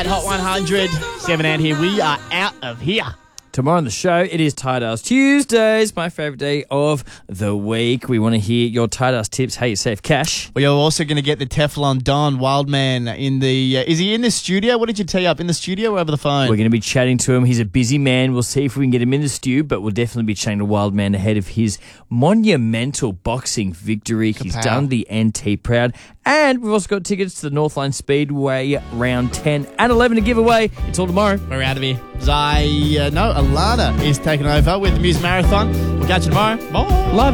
888 Hot 100. 7 out here. We are out of here. Tomorrow on the show, it is Tight Ass Tuesdays, my favourite day of the week. We want to hear your tight ass tips, how you save cash. We are also going to get the Teflon Don Wildman in the... is he in the studio? What did you tee up? In the studio or over the phone? We're going to be chatting to him. He's a busy man. We'll see if we can get him in the stew, but we'll definitely be chatting to Wildman ahead of his monumental boxing victory. Kapow. He's done the NT proud. And we've also got tickets to the Northline Speedway round 10 and 11 to give away. It's all tomorrow. We're out of here. Alana is taking over with the Muse Marathon. We'll catch you tomorrow. Bye. Love